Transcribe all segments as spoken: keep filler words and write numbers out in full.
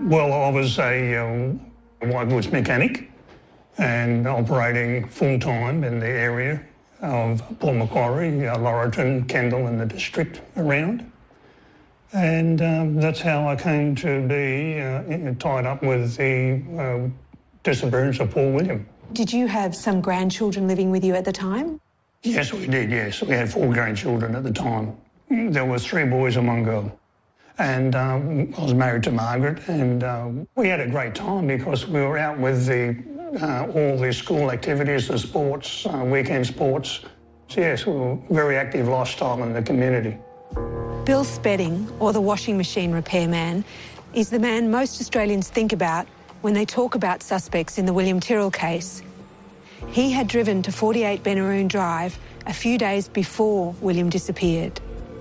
Well, I was a um, white goods mechanic and operating full-time in the area of Port Macquarie, uh, Laurelton, Kendall and the district around. And um, that's how I came to be uh, tied up with the uh, disappearance of Paul William. Did you have some grandchildren living with you at the time? Yes, we did, yes. We had four grandchildren at the time. There were three boys and one girl. And um, I was married to Margaret, and uh, we had a great time because we were out with the, uh, all the school activities, the sports, uh, weekend sports. So yes, we were a very active lifestyle in the community. Bill Spedding, or the washing machine repairman, is the man most Australians think about when they talk about suspects in the William Tyrrell case. He had driven to forty-eight Benaroon Drive a few days before William disappeared.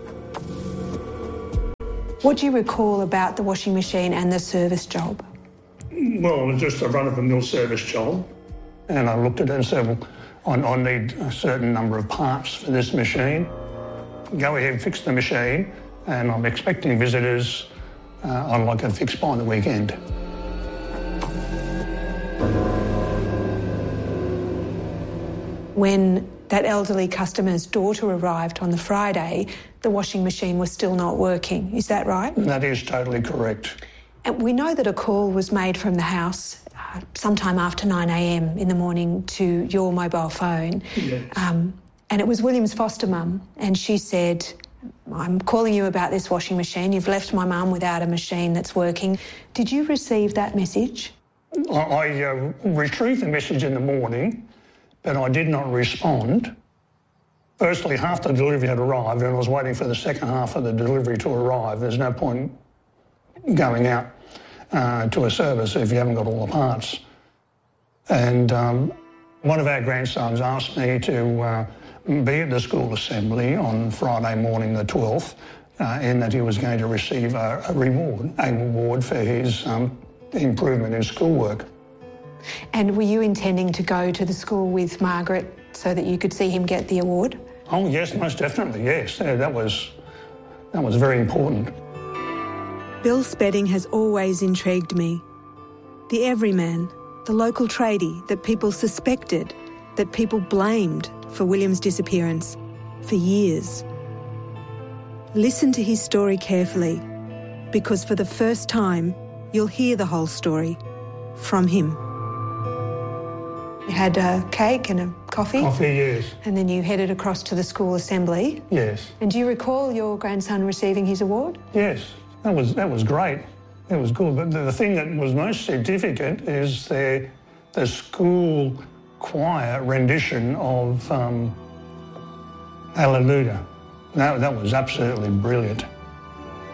What do you recall about the washing machine and the service job? Well, it was just a run-of-the-mill service job. And I looked at it and said, well, I, I need a certain number of parts for this machine. Go ahead, fix the machine, and I'm expecting visitors. Uh, I'd like it fixed by the weekend. When that elderly customer's daughter arrived on the Friday, the washing machine was still not working. Is that right? That is totally correct. And we know that a call was made from the house uh, sometime after nine a m in the morning to your mobile phone. Yes. Um, and it was William's foster mum, and she said, I'm calling you about this washing machine. You've left my mum without a machine that's working. Did you receive that message? I, I uh, retrieved the message in the morning, but I did not respond. Firstly, half the delivery had arrived and I was waiting for the second half of the delivery to arrive. There's no point going out uh, to a service if you haven't got all the parts. And um, one of our grandsons asked me to uh, be at the school assembly on Friday morning the twelfth, uh, in that he was going to receive a, a reward, a reward for his um, improvement in schoolwork. And were you intending to go to the school with Margaret so that you could see him get the award? Oh yes, most definitely, yes. Yeah, that was, that was very important. Bill Spedding has always intrigued me. The everyman, the local tradie that people suspected, that people blamed for William's disappearance for years. Listen to his story carefully, because for the first time, you'll hear the whole story from him. You had a cake and a coffee? Coffee, yes. And then you headed across to the school assembly? Yes. And do you recall your grandson receiving his award? Yes, that was, that was great. It was good. But the, the thing that was most significant is the, the school choir rendition of um, Hallelujah. That, that was absolutely brilliant.